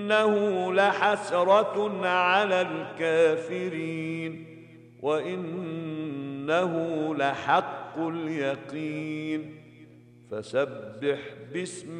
وإنه لحسرة على الكافرين وإنه لحق اليقين فسبح باسم